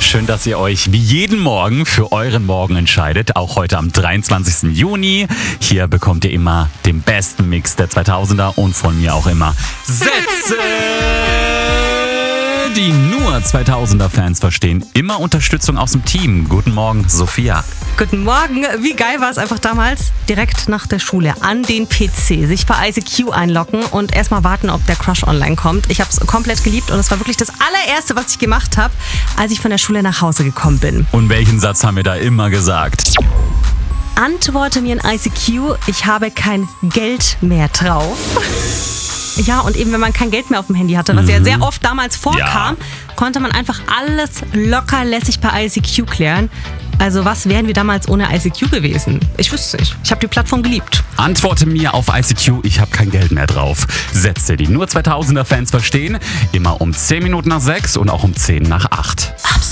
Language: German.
Schön, dass ihr euch wie jeden Morgen für euren Morgen entscheidet. Auch heute am 23. Juni. Hier bekommt ihr immer den besten Mix der 2000er und von mir auch immer Sätze, die nur 2000er-Fans verstehen. Immer Unterstützung aus dem Team. Guten Morgen, Sophia. Guten Morgen. Wie geil war es einfach damals, direkt nach der Schule an den PC, sich bei ICQ einloggen und erstmal warten, ob der Crush online kommt. Ich habe es komplett geliebt und es war wirklich das allererste, was ich gemacht habe, als ich von der Schule nach Hause gekommen bin. Und welchen Satz haben wir da immer gesagt? Antworte mir in ICQ, ich habe kein Geld mehr drauf. Ja, und eben wenn man kein Geld mehr auf dem Handy hatte, was ja sehr oft damals vorkam, konnte man einfach alles locker lässig per ICQ klären. Also was wären wir damals ohne ICQ gewesen? Ich wüsste es nicht. Ich habe die Plattform geliebt. Antworte mir auf ICQ, ich habe kein Geld mehr drauf. Sätze, die nur 2000er-Fans verstehen. Immer um 10 Minuten nach 6 und auch um 10 nach 8.